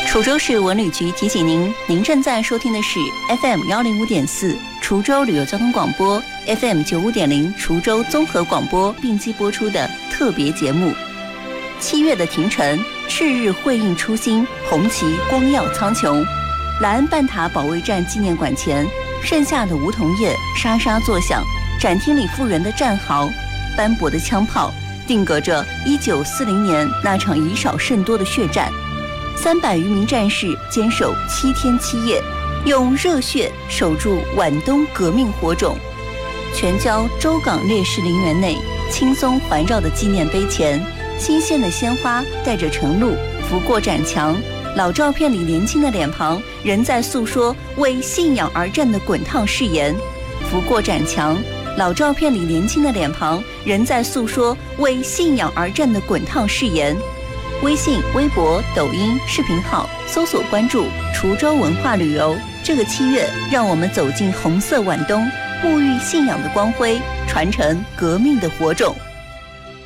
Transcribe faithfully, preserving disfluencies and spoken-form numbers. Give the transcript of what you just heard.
滁州市文旅局提醒您，您正在收听的是 F M 一零五点四滁州旅游交通广播 ，F M 九五点零滁州综合广播并机播出的特别节目。七月的庭城，赤日辉映初心，红旗光耀苍穹。莱恩半塔保卫战纪念馆前，盛夏的梧桐叶沙沙作响，展厅里复原的战壕，斑驳的枪炮，定格着一九四零年那场以少胜多的血战。三百余名战士坚守七天七夜，用热血守住皖东革命火种。全郊州港烈士陵园内，青松环绕的纪念碑前，新鲜的鲜花带着晨露拂过展墙，老照片里年轻的脸庞仍在诉说为信仰而战的滚烫誓言。拂过展墙，老照片里年轻的脸庞仍在诉说为信仰而战的滚烫誓言。微信、微博、抖音视频号搜索关注滁州文化旅游。这个七月，让我们走进红色皖东，沐浴信仰的光辉，传承革命的火种。